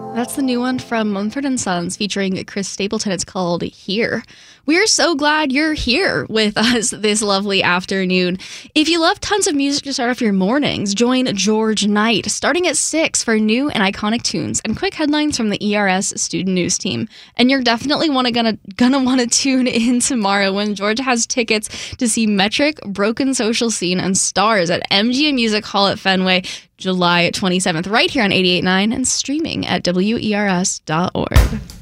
That's the new one from Mumford & Sons featuring Chris Stapleton. It's called Here. We're so glad you're here with us this lovely afternoon. If you love tons of music to start off your mornings, join George Knight starting at 6 for new and iconic tunes and quick headlines from the ERS Student News team. And you're definitely gonna want to tune in tomorrow when George has tickets to see Metric, Broken Social Scene, and Stars at MGM Music Hall at Fenway, July 27th, right here on 88.9 and streaming at WERS.org.